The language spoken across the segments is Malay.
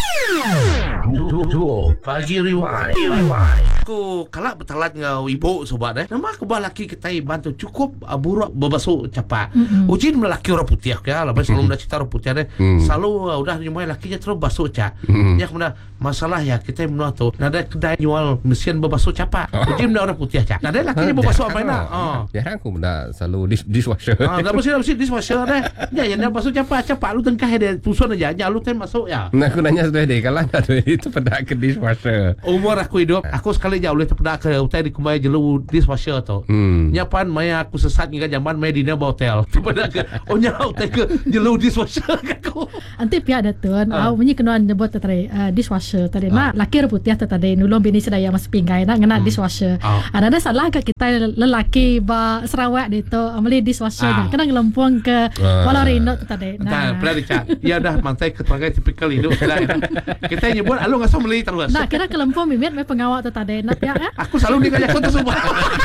Pagi Rewind. Aku kalak bertalat ngau ibu sobat nama aku laki kita bantu cukup buruk berbasuh capak. Ujin melaki orang putih ya, lepas selalu dah cerita orang putih selalu udah nyumai lakinya terus basuh cak. Ya kemudian masalah ya kita menua tu ada kedai jual mesin berbasuh capak. Ujin orang putih cak. Ada lakinya berbasuh apa nak? Ya aku dah selalu dishwasher. Dah mesti dishwasher deh. Ya yang basuh capak lu tengkah dia tusun aja lu tem masuk ya. Nah aku nanya sudah deh kalau ada itu pada ke dishwasher. Umur aku hidup, aku sekali jauh boleh terpedak ke hotel di kumai jelu dishwasher tu. Nyapan maya aku sesat hingga zaman maya dina hotel. Terpedak ke nya hotel ke jelu dishwasher aku. Anti pihak datun, bunyi kenuan nyebut tadi dishwasher tadi. Nak laki putih tadi nulung bini sedaya mas pinggai nak ngena dishwasher. Ada salah ke kita lelaki ba Sarawak itu amali dishwasher kena ngelempung ke Kuala Rino tadi. Nah, pernah dicak. Ya dah mantai keterangan tipikal hidup kita nyebut alu ngasih meli terus. Nah, kira kelempung mimit me pengawal tadi. Nak ya. Aku selalu dikajak tu semua.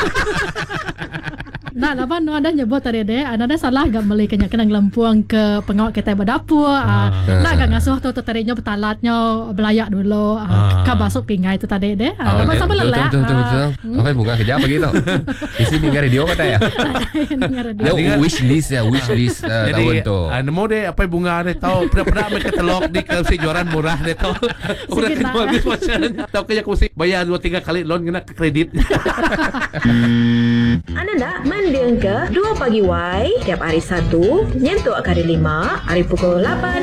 Nah, laban nu ada nyebut tadi deh, ada salah gak meli kena ngelempung ke pengawal kita berdapur. Nak gak ngasuh tu tadinya betalatnya belayak dulu. Ka basuk pingai itu tadi deh. Laban sama lelah. Betul. Apa bunga kerja apa gitu? Di sini dengar radio kata ya. Dia wish list tahun tu. Nemu deh apa bunga deh tahu pernah mereka telok di kejuaraan murah deh tahu. Udah kedua dishwasher. Tahu kayak aku mesti bayar 2-3 kali loan kena ke kredit. Anda nak mendeng ke 2 Pagi Y tiap hari Sabtu nyentuk hari 5 hari pukul 8